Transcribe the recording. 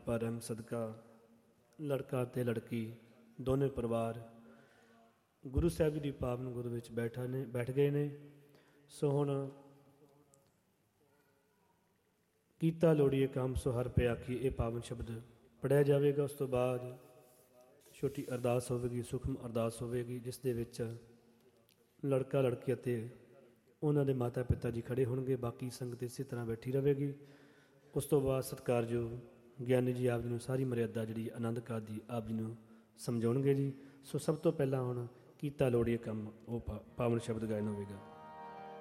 ਕਿਰਪਾ ਰਹਿਮ ਸਦਕਾ ਲੜਕਾ ਅਤੇ ਲੜਕੀ ਦੋਨੇ ਪਰਿਵਾਰ ਗੁਰੂ ਸਾਹਿਬ ਜੀ ਦੀ ਪਾਵਨ ਗੁਰੂ ਵਿੱਚ ਬੈਠ ਗਏ ਨੇ। ਸੋ ਹੁਣ ਕੀਤਾ ਲੋੜੀਏ ਕੰਮ ਸੋ ਹਰ ਪਿਆ ਆਖੀ, ਇਹ ਪਾਵਨ ਸ਼ਬਦ ਪੜ੍ਹਿਆ ਜਾਵੇਗਾ। ਉਸ ਤੋਂ ਬਾਅਦ ਛੋਟੀ ਅਰਦਾਸ ਹੋਵੇਗੀ, ਸੂਖਮ ਅਰਦਾਸ ਹੋਵੇਗੀ, ਜਿਸ ਦੇ ਵਿੱਚ ਲੜਕਾ ਲੜਕੀ ਅਤੇ ਉਹਨਾਂ ਦੇ ਮਾਤਾ ਪਿਤਾ ਜੀ ਖੜ੍ਹੇ ਹੋਣਗੇ। ਬਾਕੀ ਸੰਗਤ ਇਸੇ ਤਰ੍ਹਾਂ ਬੈਠੀ ਰਹੇਗੀ। ਉਸ ਤੋਂ ਬਾਅਦ ਸਤਿਕਾਰਯੋਗ ਗਿਆਨੀ ਜੀ ਆਪ ਜੀ ਨੂੰ ਸਾਰੀ ਮਰਿਆਦਾ ਜਿਹੜੀ ਆਨੰਦ ਕਾਰਜ ਦੀ ਆਪ ਜੀ ਨੂੰ ਸਮਝਾਉਣਗੇ ਜੀ। ਸੋ ਸਭ ਤੋਂ ਪਹਿਲਾਂ ਹੁਣ ਕੀਤਾ ਲੋੜੀਏ ਕੰਮ ਉਹ ਪਾਵਨ ਸ਼ਬਦ ਗਾਇਨ ਹੋਵੇਗਾ।